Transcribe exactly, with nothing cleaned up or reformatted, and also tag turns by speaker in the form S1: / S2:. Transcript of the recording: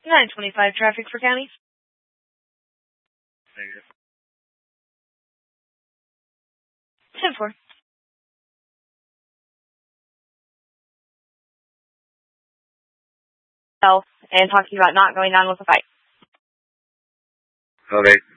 S1: nine twenty-five traffic for county.
S2: Negative.
S1: ten four. And talking about not going down with the fight.
S2: Okay.